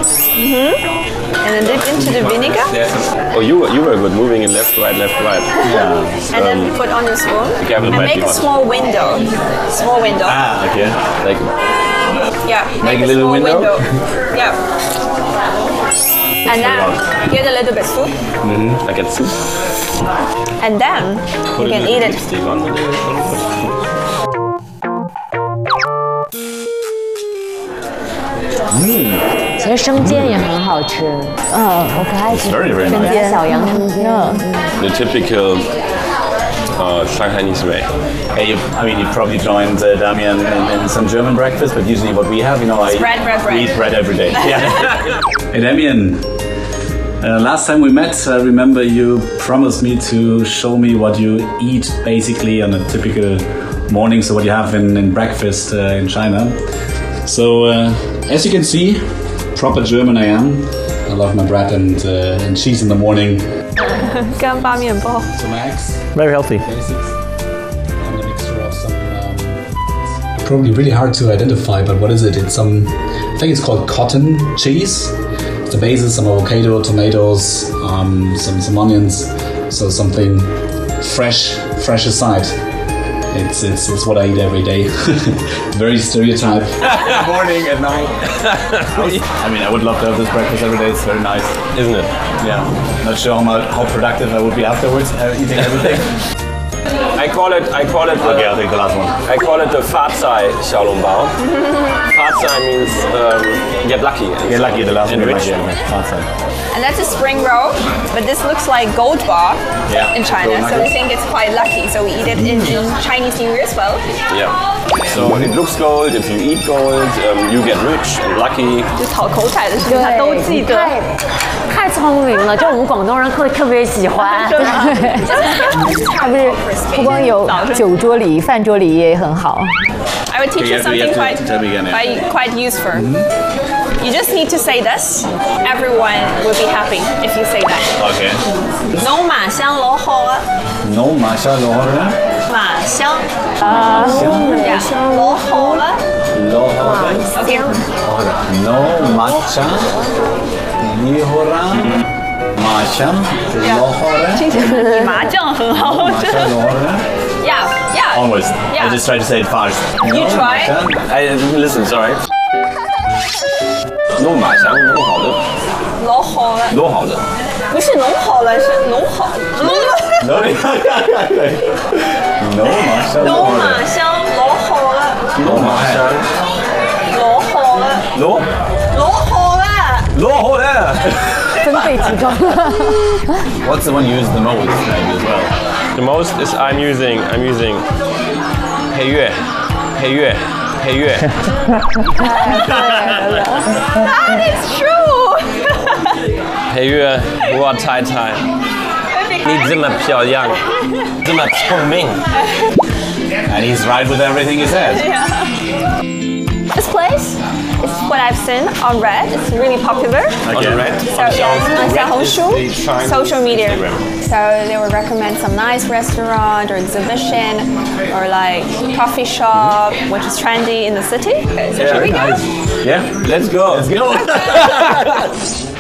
And then dip into the vinegar. Oh, you were good, moving it left, right, left, right. Yeah. And then put on your spoon. Careful, and make a small window. Small window. Ah, okay. Like. Yeah. Make a little window. Yeah. And then get a little bit soup. I get soup. And then you can eat it. 其实生煎也很好吃。我可爱吃生煎小羊生煎。 The typical Shanghainese way. Hey, I mean, you probably joined Damian in some German breakfast, but usually what we have, you know, I eat bread every day. Yeah. Hey, Damian. Last time we met, I remember you promised me to show me what you eat basically on a typical morning, so what you have in breakfast in China. So, as you can see, proper German I am. I love my bread and cheese in the morning. Some eggs. Very healthy. Basics. And a mixture of some... probably really hard to identify, but what is it? It's some... I think it's called cotton cheese. The basis, some avocado, tomatoes, some onions, so something fresh aside. It's what I eat every day. Very stereotype. Morning and night. I mean, I would love to have this breakfast every day. It's very nice, isn't it? Yeah. Not sure how productive I would be afterwards eating everything. I call it. Okay, I'll take the last one. I call it the Fazai Xiaolongbao. Fazai means get lucky. Get lucky. The last one. Rich. And that's a spring roll, but this looks like gold bar in China, so we think it's quite lucky. So we eat it in Chinese New Year as well. Yeah. So it looks gold. If you eat gold, you get rich and lucky. 就讨口彩的事情，他都记得。 太聪明了，就我们广东人会特别喜欢。它不是不光有酒桌礼仪，饭桌礼仪也很好。 I would teach you something quite useful. You just need to say this. Everyone will be happy if you say that. Okay. No 马香罗好了。 No 马香罗好了。 马香。罗好了。 罗好了。 Okay. No 马香。你好啦。麻香。罗好了。 听起来麻将很好。 麻香罗好了。 Yeah. Almost. I just tried to say it fast. You try. Listen, sorry. 弄马香弄好的， 弄好了， 弄好的， 不是弄好了，是弄好。 弄马香， 弄马香，弄好了， 弄马香， 弄好了， 弄好了， 弄好了， 真被击中。 What's the one you use the most maybe as well? The most is I'm using 配乐。 That is true. 配乐，我太太，你这么漂亮，这么聪明。 And he's right with everything he says. This place is what I've seen on Red. It's really popular. Okay. On Red. So yeah, on Xiaohongshu, social media. Instagram. So they would recommend some nice restaurant or exhibition or like coffee shop, which is trendy in the city. So should we go? Yeah, let's go. Let's go.